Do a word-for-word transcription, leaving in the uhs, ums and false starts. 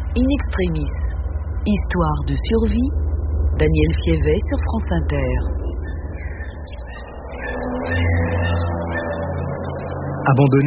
In extremis. Histoire de survie. Daniel Fievet sur France Inter. Abandonné